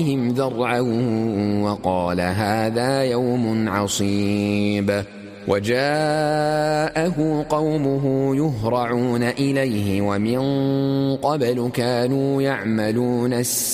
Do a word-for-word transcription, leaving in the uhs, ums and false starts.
ذرعا وقال هذا يوم عصيب وجاءه قومه يهرعون إليه ومن قبل كانوا يعملون السيئات